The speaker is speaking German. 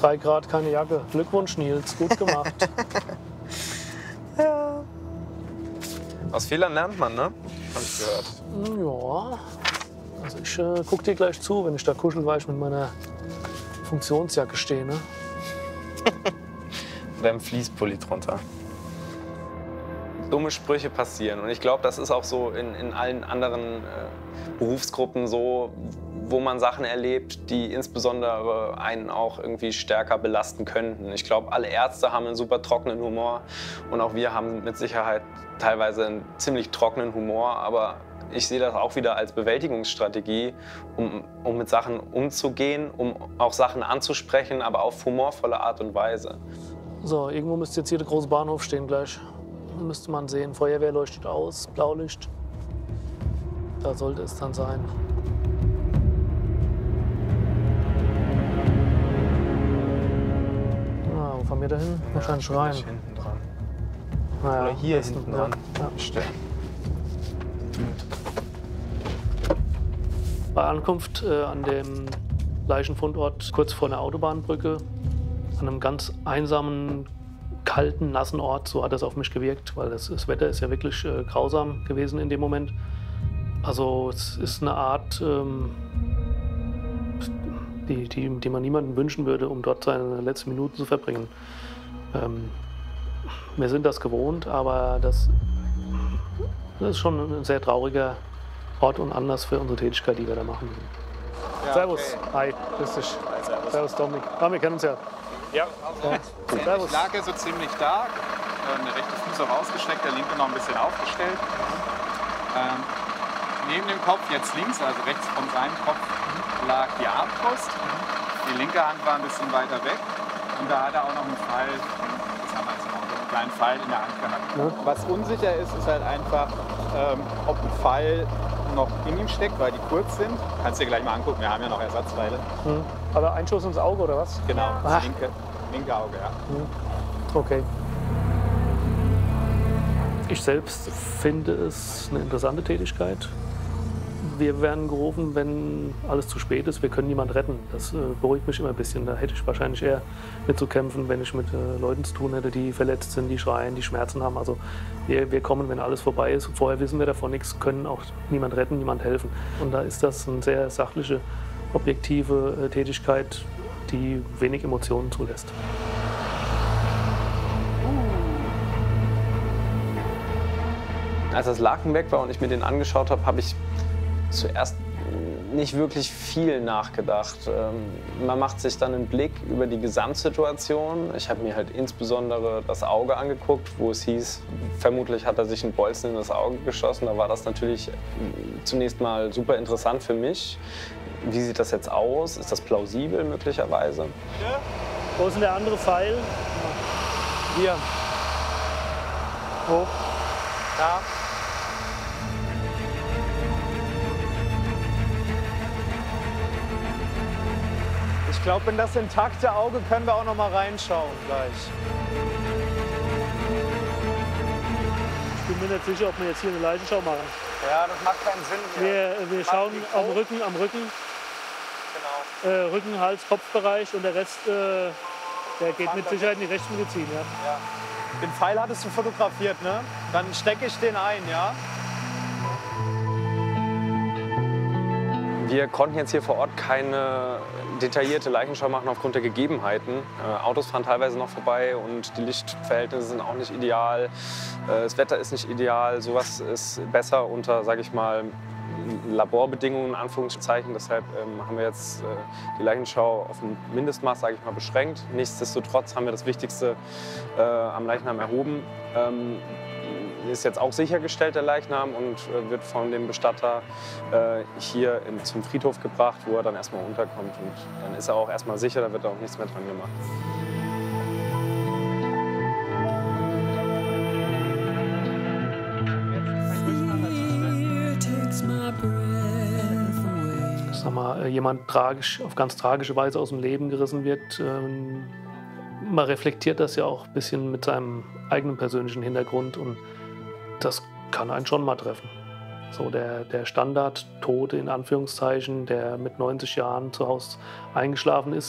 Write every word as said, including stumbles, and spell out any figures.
drei Grad, keine Jacke. Glückwunsch, Nils, gut gemacht. Ja. Aus Fehlern lernt man, ne? Hab ich gehört. Ja, also ich äh, guck dir gleich zu, wenn ich da kuschelweich mit meiner Funktionsjacke stehe, ne? Mit einem Fließpulli drunter. Dumme Sprüche passieren. Und ich glaube, das ist auch so in, in allen anderen äh, Berufsgruppen so, wo man Sachen erlebt, die insbesondere einen auch irgendwie stärker belasten könnten. Ich glaube, alle Ärzte haben einen super trockenen Humor und auch wir haben mit Sicherheit teilweise einen ziemlich trockenen Humor, aber ich sehe das auch wieder als Bewältigungsstrategie, um, um mit Sachen umzugehen, um auch Sachen anzusprechen, aber auf humorvolle Art und Weise. So, irgendwo müsste jetzt hier der große Bahnhof stehen gleich. Müsste man sehen. Feuerwehr leuchtet aus, Blaulicht. Da sollte es dann sein. Ah, wo fahren wir da hin? Ja, wahrscheinlich rein. Hinten dran. Naja, Oder hier besten, hinten ja. dran. Ja. Stellen. Bei Ankunft äh, an dem Leichenfundort kurz vor einer Autobahnbrücke, an einem ganz einsamen, kalten, nassen Ort, so hat das auf mich gewirkt, weil das, das Wetter ist ja wirklich äh, grausam gewesen in dem Moment. Also es ist eine Art, ähm, die, die, die man niemandem wünschen würde, um dort seine letzten Minuten zu verbringen. Ähm, wir sind das gewohnt, aber das, das ist schon ein sehr trauriger Ort und Anlass für unsere Tätigkeit, die wir da machen. Ja, Servus, okay. hi, grüß dich. Hi, servus. Servus Dominik. Ah, wir kennen uns ja. Ja, Ja. Servus. ich lag ja so ziemlich da. Ähm, der rechte Fuß auch ausgestreckt, der linke noch ein bisschen aufgestellt. Ähm, neben dem Kopf, jetzt links, also rechts von seinem Kopf, lag die Armbrust. Die linke Hand war ein bisschen weiter weg. Und da hat er auch noch einen Pfeil, das haben wir jetzt noch, so einen kleinen Pfeil in der Hand gehabt. Ja. Was unsicher ist, ist halt einfach, ähm, ob ein Pfeil noch in ihm steckt, weil die kurz sind. Kannst du dir gleich mal angucken, wir haben ja noch Ersatzpfeile. Hm. Aber ein Schuss ins Auge oder was? Genau, Ah. das linke, linke Auge, ja. Okay. Ich selbst finde es eine interessante Tätigkeit. Wir werden gerufen, wenn alles zu spät ist. Wir können niemanden retten. Das äh, beruhigt mich immer ein bisschen. Da hätte ich wahrscheinlich eher mitzukämpfen, wenn ich mit äh, Leuten zu tun hätte, die verletzt sind, die schreien, die Schmerzen haben. Also wir, wir kommen, wenn alles vorbei ist. Vorher wissen wir davon nichts, können auch niemand retten, niemand helfen. Und da ist das eine sehr sachliche, objektive äh, Tätigkeit, die wenig Emotionen zulässt. Als das Laken weg war und ich mir den angeschaut habe, habe ich zuerst nicht wirklich viel nachgedacht. Ähm, man macht sich dann einen Blick über die Gesamtsituation. Ich habe mir halt insbesondere das Auge angeguckt, wo es hieß, vermutlich hat er sich einen Bolzen in das Auge geschossen. Da war das natürlich zunächst mal super interessant für mich. Wie sieht das jetzt aus? Ist das plausibel möglicherweise? Wo ist denn der andere Pfeil? Hier. Wo? Da. Ich glaube, in das intakte Auge können wir auch noch mal reinschauen gleich. Ich bin mir nicht sicher, ob wir jetzt hier eine Leichenschau machen. Ja, das macht keinen Sinn hier. Wir, wir schauen die am Kopf. Rücken, am Rücken, Genau. äh, Rücken, Hals, Kopfbereich und der Rest, äh, der geht mit Sicherheit in die Rechtsmedizin. Ja. Ja. Den Pfeil hattest du fotografiert, ne? Dann stecke ich den ein, ja? Wir konnten jetzt hier vor Ort keine detaillierte Leichenschau machen aufgrund der Gegebenheiten. Äh, Autos fahren teilweise noch vorbei und die Lichtverhältnisse sind auch nicht ideal. Äh, das Wetter ist nicht ideal. Sowas ist besser unter, sage ich mal, Laborbedingungen, in Anführungszeichen. Deshalb ähm, haben wir jetzt äh, die Leichenschau auf ein Mindestmaß, sage ich mal, beschränkt. Nichtsdestotrotz haben wir das Wichtigste äh, am Leichnam erhoben. Ähm, ist jetzt auch sichergestellt, der Leichnam, und äh, wird von dem Bestatter äh, hier in, zum Friedhof gebracht, wo er dann erstmal unterkommt. Und dann ist er auch erstmal sicher, da wird auch nichts mehr dran gemacht. Sag mal, jemand tragisch, auf ganz tragische Weise aus dem Leben gerissen wird, ähm, man reflektiert das ja auch ein bisschen mit seinem eigenen persönlichen Hintergrund und das kann einen schon mal treffen. So der, der Standard-Tote in Anführungszeichen, der mit neunzig Jahren zu Hause eingeschlafen ist,